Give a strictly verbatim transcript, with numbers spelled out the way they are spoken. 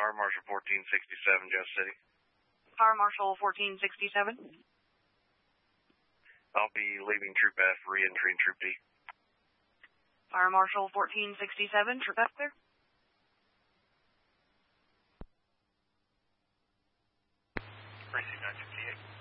Fire Marshal fourteen sixty-seven, Jeff City. Fire Marshal fourteen sixty-seven. I'll be leaving Troop F, re-entering Troop D. Fire Marshal fourteen sixty-seven, Troop F clear. Precinct nine fifty-eight.